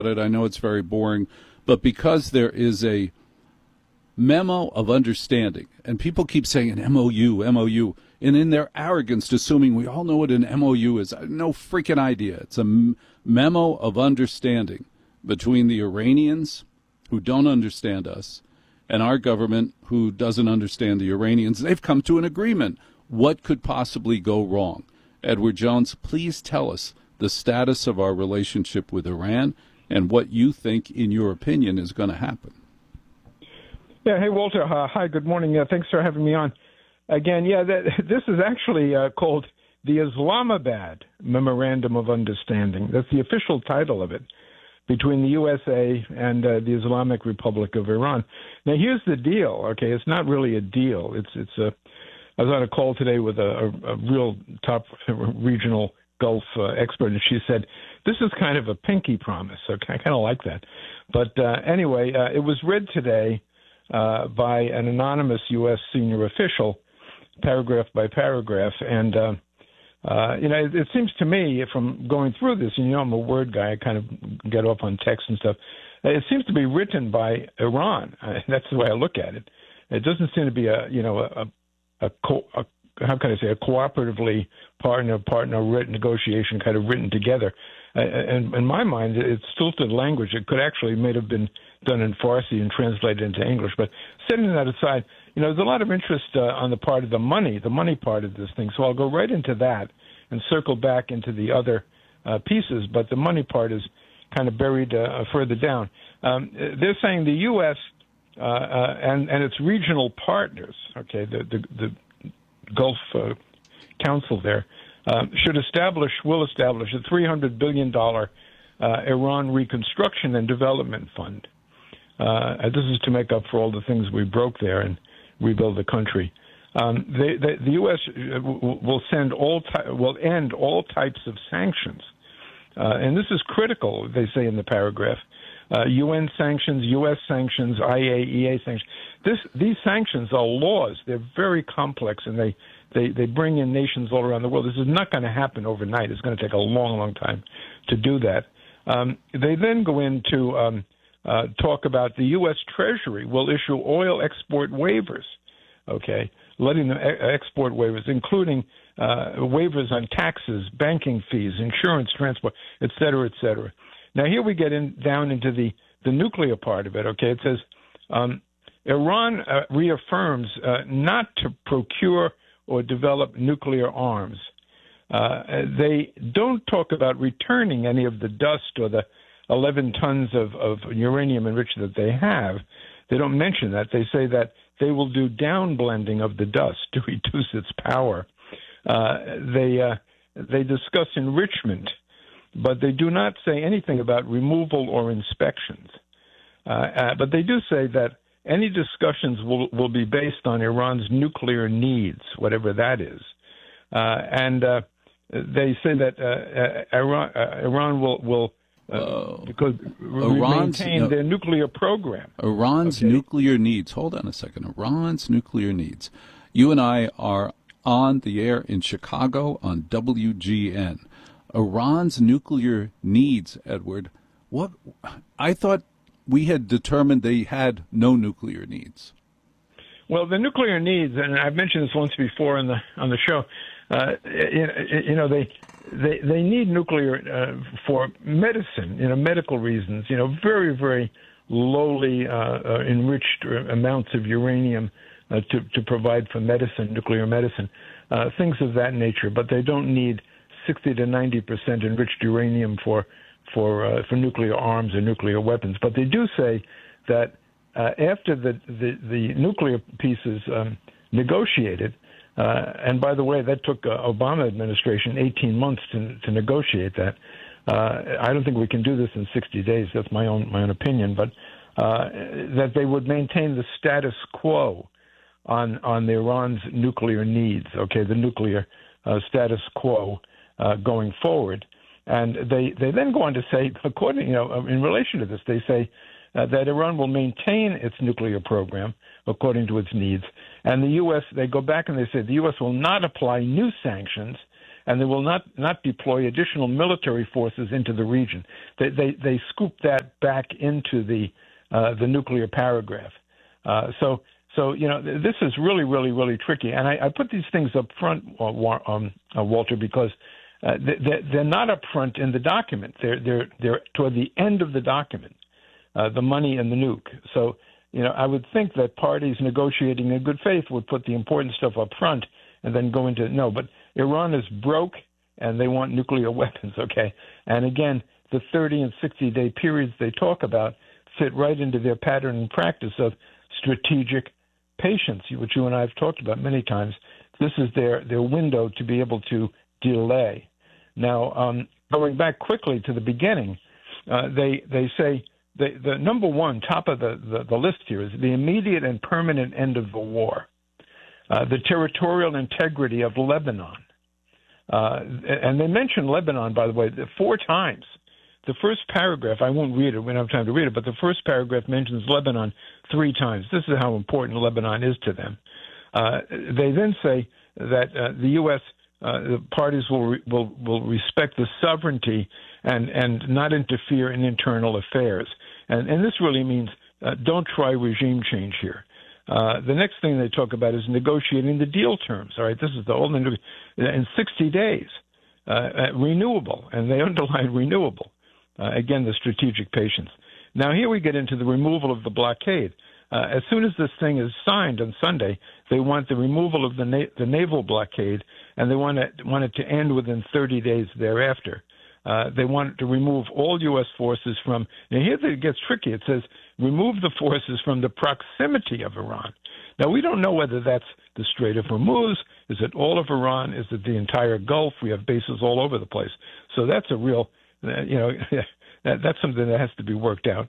it. I know it's very boring, but because there is a memo of understanding, and people keep saying an MOU, MOU, and in their arrogance, assuming we all know what an MOU is, I have no freaking idea. It's a memo of understanding between the Iranians, who don't understand us, and our government, who doesn't understand the Iranians. They've come to an agreement. What could possibly go wrong? Edward Jones, please tell us the status of our relationship with Iran and what you think, in your opinion, is going to happen. Yeah. Hey, Walter. Hi. Good morning. Thanks for having me on. Again, this is actually called the Islamabad Memorandum of Understanding. That's the official title of it, between the USA and the Islamic Republic of Iran. Now, here's the deal. Okay, it's not really a deal. I was on a call today with a real top regional Gulf expert, and she said, this is kind of a pinky promise. Okay, I kind of like that. But anyway, it was read today by an anonymous U.S. senior official, paragraph by paragraph. And, it seems to me from going through this, and I'm a word guy, I kind of get off on text and stuff. It seems to be written by Iran. That's the way I look at it. It doesn't seem to be a cooperatively partner negotiation kind of written together. And in my mind, it's stilted language. It could actually may have been done in Farsi and translated into English. But setting that aside, there's a lot of interest on the part of the money part of this thing. So I'll go right into that and circle back into the other pieces. But the money part is kind of buried further down. They're saying the U.S. And its regional partners, okay, the Gulf Council there, will establish a $300 billion Iran Reconstruction and Development Fund. This is to make up for all the things we broke there and rebuild the country. The U.S. will end all types of sanctions, and this is critical. They say in the paragraph. UN sanctions, U.S. sanctions, IAEA sanctions. These sanctions are laws. They're very complex, and they bring in nations all around the world. This is not going to happen overnight. It's going to take a long, long time to do that. They then go into talk about the U.S. Treasury will issue oil export waivers, okay, letting them export waivers, including waivers on taxes, banking fees, insurance, transport, et cetera, et cetera. Now, here we get down into the nuclear part of it, okay? It says Iran reaffirms not to procure or develop nuclear arms. They don't talk about returning any of the dust or the 11 tons of uranium enriched that they have. They don't mention that. They say that they will do downblending of the dust to reduce its power. They discuss enrichment, but they do not say anything about removal or inspections. But they do say that any discussions will be based on Iran's nuclear needs, whatever that is. And they say that Iran will maintain their nuclear program. Iran's nuclear needs. Hold on a second. Iran's nuclear needs. You and I are on the air in Chicago on WGN. Iran's nuclear needs, Edward. What? I thought we had determined they had no nuclear needs. Well, the nuclear needs, and I've mentioned this once before on the show. They need nuclear for medicine, medical reasons. Very, very lowly enriched amounts of uranium to provide for medicine, nuclear medicine, things of that nature. But they don't need 60 to 90% enriched uranium for nuclear arms or nuclear weapons. But they do say that after the nuclear piece is negotiated, and by the way, that took Obama administration 18 months to negotiate that. I don't think we can do this in 60 days. That's my own opinion. But that they would maintain the status quo on Iran's nuclear needs. Okay, the nuclear status quo going forward. And they then go on to say, according, in relation to this, they say that Iran will maintain its nuclear program according to its needs. And the U.S., they go back and they say the U.S. will not apply new sanctions and they will not deploy additional military forces into the region. They scoop that back into the nuclear paragraph. So this is really, really, really tricky. And I put these things up front, Walter, because they're not up front in the document. They're toward the end of the document, the money and the nuke. So, I would think that parties negotiating in good faith would put the important stuff up front and then go into no. But Iran is broke, and they want nuclear weapons, okay? And again, the 30 and 60-day periods they talk about fit right into their pattern and practice of strategic patience, which you and I have talked about many times. This is their window to be able to delay. Now, going back quickly to the beginning, they say the number one, top of the list here, is the immediate and permanent end of the war, the territorial integrity of Lebanon. And they mention Lebanon, by the way, 4 times. The first paragraph, I won't read it, we don't have time to read it, but the first paragraph mentions Lebanon 3 times. This is how important Lebanon is to them. They then say that the U.S. The parties will respect the sovereignty and not interfere in internal affairs. And this really means don't try regime change here. The next thing they talk about is negotiating the deal terms. All right, this is the whole in 60 days, renewable, and they underline renewable. Again, the strategic patience. Now here we get into the removal of the blockade. As soon as this thing is signed on Sunday, they want the removal of the naval blockade, and they want it to end within 30 days thereafter. They want to remove all U.S. forces from. Now here it gets tricky. It says remove the forces from the proximity of Iran. Now we don't know whether that's the Strait of Hormuz. Is it all of Iran? Is it the entire Gulf? We have bases all over the place. So that's a real, that's something that has to be worked out.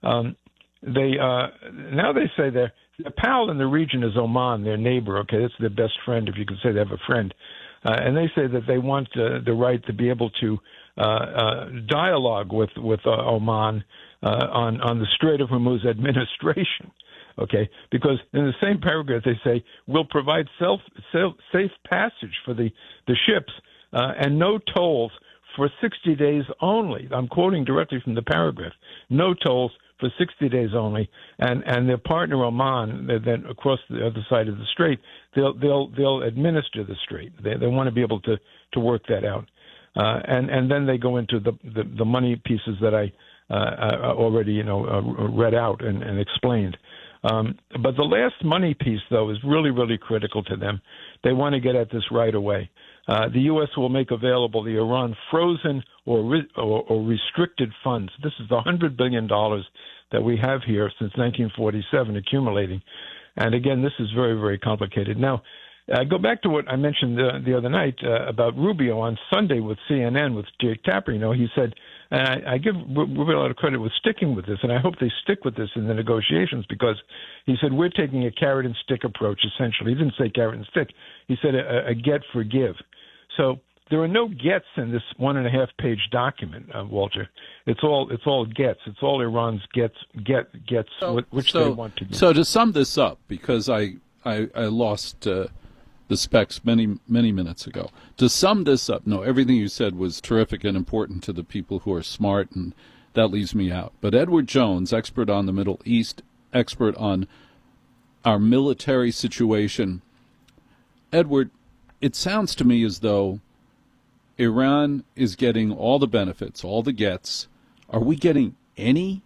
Now they say their pal in the region is Oman, their neighbor. Okay, that's their best friend, if you can say they have a friend. And they say that they want the right to be able to dialogue with Oman on the Strait of Hormuz administration. Okay, because in the same paragraph they say we'll provide safe passage for the ships and no tolls for 60 days only. I'm quoting directly from the paragraph. No tolls for 60 days only, and their partner Oman, then across the other side of the strait, they'll administer the strait. They want to be able to work that out, and then they go into the money pieces that I already read out and explained. But the last money piece, though, is really, really critical to them. They want to get at this right away. The U.S. will make available the Iran frozen or restricted funds. This is the $100 billion that we have here since 1947 accumulating. And again, this is very, very complicated. Now, go back to what I mentioned the other night about Rubio on Sunday with CNN with Jake Tapper. He said, and I give Rubio a lot of credit with sticking with this, and I hope they stick with this in the negotiations, because he said we're taking a carrot and stick approach, essentially. He didn't say carrot and stick. He said a get, forgive. So there are no gets in this 1.5-page document, Walter. It's all gets. It's all Iran's gets, which they want to get. So to sum this up, because I lost the specs many minutes ago. To sum this up, no, everything you said was terrific and important to the people who are smart, and that leaves me out. But Edward Jones, expert on the Middle East, expert on our military situation. Edward, it sounds to me as though Iran is getting all the benefits, all the gets. Are we getting any?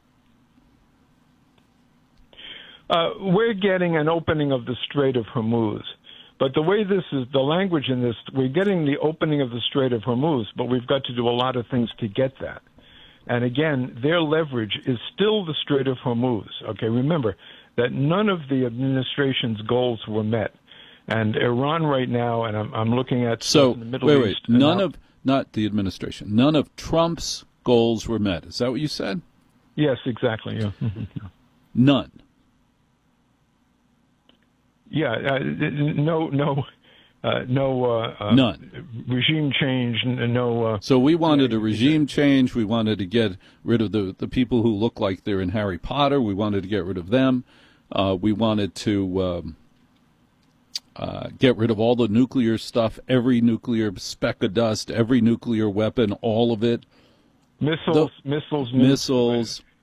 We're getting an opening of the Strait of Hormuz. But the way this is, the language in this, we're getting the opening of the Strait of Hormuz, but we've got to do a lot of things to get that. And again, their leverage is still the Strait of Hormuz. Okay, remember that none of the administration's goals were met. And Iran right now, and I'm looking at so the Middle East. Not the administration. None of Trump's goals were met. Is that what you said? Yes, exactly. Yeah. None. Yeah, no none. Regime change, no. So we wanted a regime change. We wanted to get rid of the people who look like they're in Harry Potter. We wanted to get rid of them. We wanted to get rid of all the nuclear stuff, every nuclear speck of dust, every nuclear weapon, all of it. Missiles.